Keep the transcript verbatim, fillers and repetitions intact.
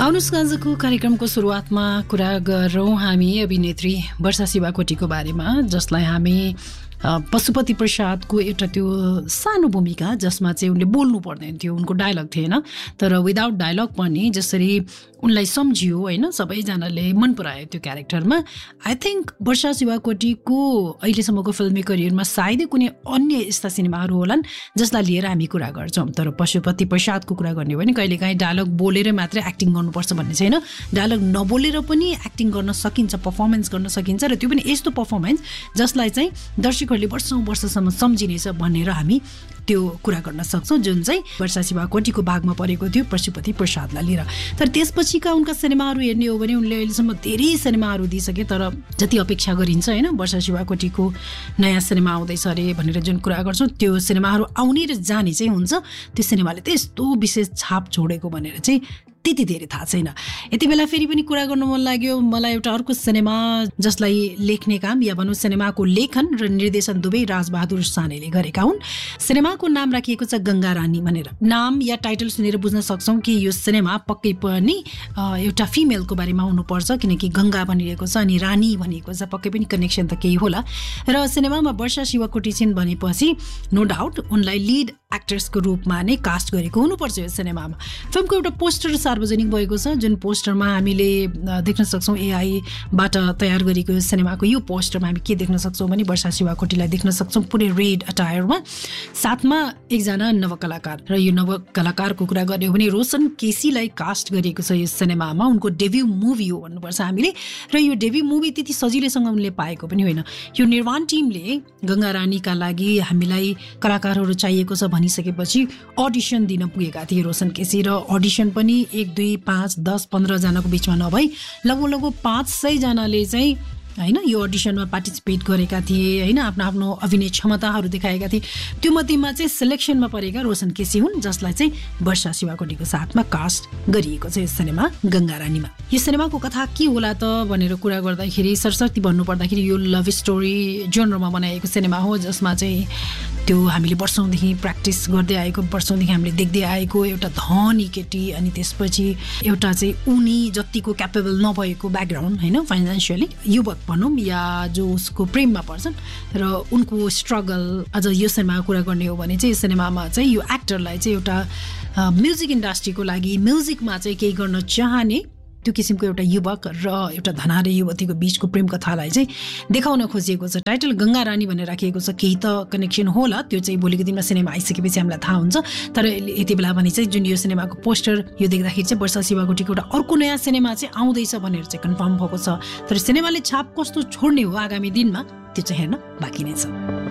आउनुस् आजको कार्यक्रमको सुरुवातमा कुरा गरौँ हामी अभिनेत्री वर्षा शिवाकोटीको बारेमा, जसलाई हामी पशुपति प्रसादको एउटा त्यो सानो भूमिका जसमा चाहिँ उनले बोल्नु पर्दैन थियो, उनको डायलग थिएन, तर विदाउट डायलग पनि जसरी उनलाई सम्झियो होइन, सबैजनाले मन परायो त्यो क्यारेक्टरमा। आई थिङ्क वर्षा शिवाकोटीको अहिलेसम्मको फिल्मी करियरमा सायदै कुनै अन्य यस्ता सिनेमाहरू होलान् जसलाई लिएर हामी कुरा गर्छौँ। तर पशुपति प्रसादको कुरा गर्ने हो भने कहिलेकाहीँ डायलग बोलेर मात्रै एक्टिङ गर्नुपर्छ भन्ने छैन, डायलग नबोलेर पनि एक्टिङ गर्न सकिन्छ, पर्फर्मेन्स गर्न सकिन्छ, र त्यो पनि यस्तो पर्फर्मेन्स जसलाई चाहिँ दर्शकहरूले वर्षौँ वर्षसम्म सम्झिनेछ भनेर हामी त्यो कुरा गर्न सक्छौँ, जुन चाहिँ वर्षा शिवाकोटीको भागमा परेको थियो पशुपति प्रसादलाई लिएर। तर त्यसपछिका उनका सिनेमाहरू हेर्ने हो भने उनले अहिलेसम्म धेरै सिनेमाहरू दिइसके, तर जति अपेक्षा गरिन्छ होइन वर्षा शिवाकोटीको नयाँ सिनेमा आउँदैछ अरे भनेर जुन कुरा गर्छौँ, त्यो सिनेमाहरू आउने र जाने चाहिँ हुन्छ, त्यो सिनेमाले त्यस्तो विशेष छाप छोडेको भनेर चाहिँ त्यति धेरै थाहा छैन। यति बेला फेरि पनि कुरा गर्नु मन लाग्यो मलाई एउटा अर्को सिनेमा जसलाई लेख्ने काम या भनौँ सिनेमाको लेखन र निर्देशन दुवै राजबहादुर सानेले गरेका हुन्। सिनेमाको नाम राखिएको छ गङ्गा रानी भनेर। नाम या टाइटल सुनेर बुझ्न सक्छौँ कि यो सिनेमा पक्कै पनि एउटा फिमेलको बारेमा हुनुपर्छ, किनकि गङ्गा भनिरहेको छ अनि रानी भनिएको छ, पक्कै पनि कनेक्सन त केही होला। र सिनेमामा वर्षा शिवाकोटी छिन् भनेपछि नो डाउट उनलाई लिड एक्ट्रेसको रूपमा नै कास्ट गरेको हुनुपर्छ यो सिनेमामा। फिल्मको एउटा पोस्टर सार्वजनिक भएको छ, जुन पोस्टरमा हामीले देख्न सक्छौँ एआईबाट तयार गरेको सिनेमाको यो पोस्टरमा हामी के देख्न सक्छौँ भने वर्षा शिवाकोटीलाई देख्न सक्छौँ पुरै रेड अटायरमा, साथमा एकजना नवकलाकार। र यो नवकलाकारको कुरा गर्ने हो भने रोशन केसीलाई कास्ट गरिएको छ यो सिनेमामा, उनको डेब्यू मुभी हो भन्नुपर्छ हामीले। र यो डेब्यू मुभी त्यति सजिलैसँग उनले पाएको पनि होइन। यो निर्माण टिमले गङ्गा रानीका लागि हामीलाई कलाकारहरू चाहिएको छ भनिसकेपछि अडिसन दिन पुगेका थिए रोशन केसी, र अडिसन पनि एक दुई पाँच दस पन्ध्रजनाको बिचमा नभई लगभग लगभग पाँच सयजनाले चाहिँ होइन यो अडिसनमा पार्टिसिपेट गरेका थिए होइन, आफ्नो आफ्नो अभिनय क्षमताहरू देखाएका थिए। त्यो मध्येमा चाहिँ सिलेक्सनमा परेका रोशन केसी हुन्, जसलाई चाहिँ वर्षा शिवाकोटीको साथमा कास्ट गरिएको छ यो सिनेमा गङ्गा रानीमा। यो सिनेमाको कथा के होला त भनेर कुरा गर्दाखेरि सरस्वती भन्नुपर्दाखेरि यो लभ स्टोरी जनरमा बनाइएको सिनेमा हो, जसमा चाहिँ त्यो हामीले वर्षौँदेखि प्र्याक्टिस गर्दै आएको, वर्षौँदेखि हामीले देख्दै आएको एउटा धनी केटी अनि त्यसपछि एउटा चाहिँ उनी जतिको क्यापेबल नभएको ब्याकग्राउन्ड होइन फाइनेन्सियली युवक भनौँ या जो उसको प्रेममा पर्छन् र उनको स्ट्रगल। अझ यो सिनेमाको कुरा गर्ने हो भने चाहिँ यो सिनेमामा चाहिँ यो एक्टरलाई चाहिँ एउटा म्युजिक इन्डस्ट्रीको लागि म्युजिकमा चाहिँ केही गर्न चाहने त्यो किसिमको एउटा युवक र एउटा धनारे युवतीको बिचको प्रेम कथालाई चाहिँ देखाउन खोजिएको छ। टाइटल गङ्गा रानी भनेर राखिएको छ, केही त कनेक्सन होला, त्यो चाहिँ भोलिको दिनमा सिनेमा आइसकेपछि हामीलाई थाहा हुन्छ। तर यति बेला भने चाहिँ जुन यो सिनेमाको पोस्टर यो देख्दाखेरि चाहिँ वर्षा शिवाकोटीको एउटा अर्को नयाँ सिनेमा चाहिँ आउँदैछ भनेर चाहिँ कन्फर्म भएको छ। तर सिनेमाले छाप कस्तो छोड्ने हो आगामी दिनमा त्यो चाहिँ हेर्न बाँकी नै छ।